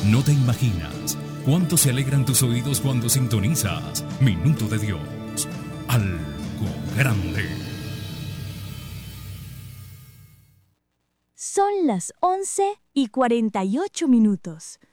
No te imaginas cuánto se alegran tus oídos cuando sintonizas Minuto de Dios. Algo grande. Son las 11:48.